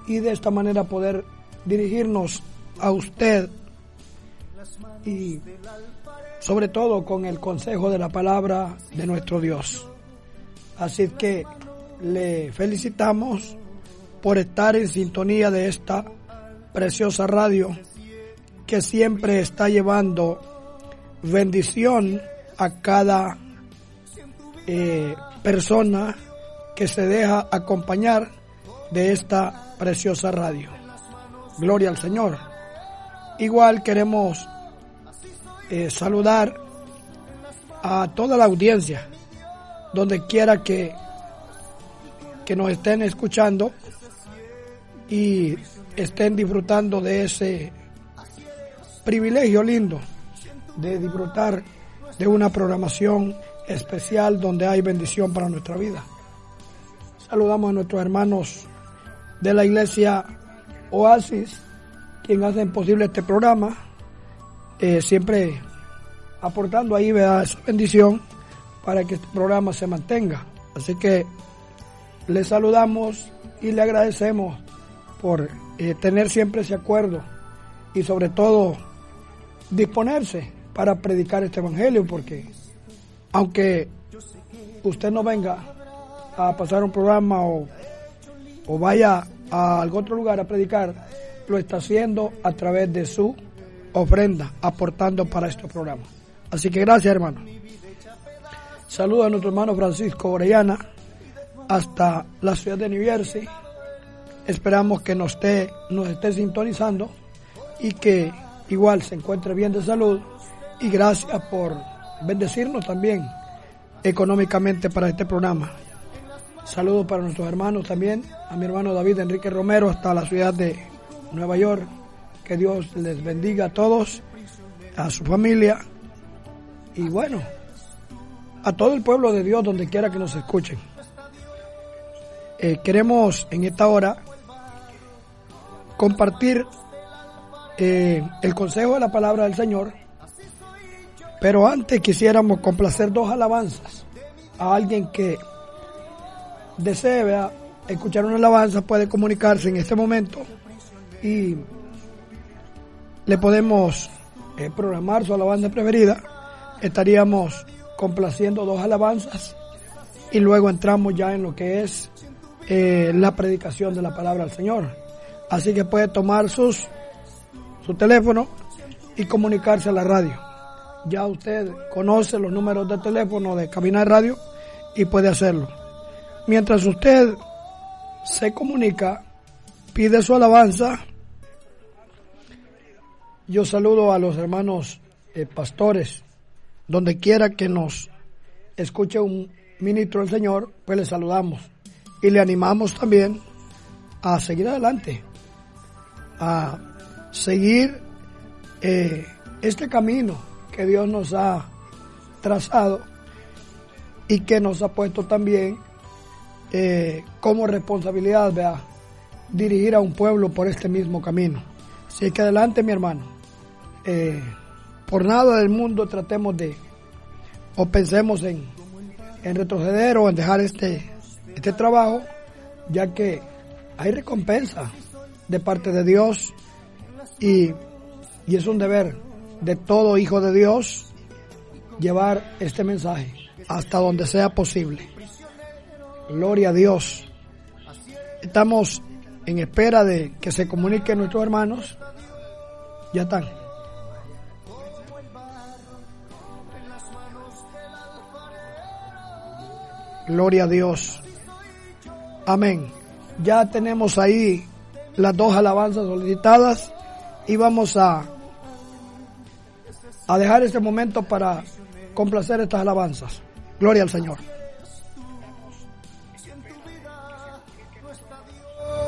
y de esta manera poder dirigirnos a usted y sobre todo con el consejo de la palabra de nuestro Dios. Así que le felicitamos por estar en sintonía de esta preciosa radio que siempre está llevando bendición a cada persona que se deja acompañar de esta preciosa radio. Gloria al Señor. Igual queremos saludar a toda la audiencia, donde quiera que nos estén escuchando y estén disfrutando de ese privilegio lindo de disfrutar de una programación especial donde hay bendición para nuestra vida. Saludamos a nuestros hermanos de la iglesia Oasis, quienes hacen posible este programa, siempre aportando ahí, ¿verdad?, esa bendición para que este programa se mantenga. Así que les saludamos y le agradecemos por tener siempre ese acuerdo y sobre todo disponerse para predicar este evangelio, porque aunque usted no venga a pasar un programa o vaya a algún otro lugar a predicar, lo está haciendo a través de su ofrenda, aportando para este programa. Así que gracias, hermano. Saludos a nuestro hermano Francisco Orellana hasta la ciudad de New Jersey. Esperamos que nos esté sintonizando y que igual se encuentre bien de salud, y gracias por bendecirnos también económicamente para este programa. Saludos para nuestros hermanos también, a mi hermano David Enrique Romero hasta la ciudad de Nueva York. Que Dios les bendiga a todos, a su familia y bueno, a todo el pueblo de Dios donde quiera que nos escuchen. Queremos en esta hora compartir el consejo de la palabra del Señor, pero antes quisiéramos complacer dos alabanzas a alguien que desee escuchar una alabanza. Puede comunicarse en este momento y le podemos programar su alabanza preferida. Estaríamos complaciendo dos alabanzas y luego entramos ya en lo que es la predicación de la palabra del Señor. Así que puede tomar su teléfono y comunicarse a la radio. Ya usted conoce los números de teléfono de Caminar Radio y puede hacerlo. Mientras usted se comunica, pide su alabanza. Yo saludo a los hermanos pastores, donde quiera que nos escuche un ministro del Señor, pues le saludamos y le animamos también a seguir adelante, a seguir este camino que Dios nos ha trazado y que nos ha puesto también como responsabilidad, ¿verdad?, dirigir a un pueblo por este mismo camino. Así que adelante, mi hermano. Por nada del mundo tratemos o pensemos en retroceder o en dejar este trabajo, ya que hay recompensa de parte de Dios y es un deber de todo hijo de Dios llevar este mensaje hasta donde sea posible. Gloria a Dios. Estamos en espera de que se comuniquen nuestros hermanos. Ya están. Gloria a Dios. Amén. Ya tenemos ahí las dos alabanzas solicitadas y vamos a dejar este momento para complacer estas alabanzas. Gloria al Señor.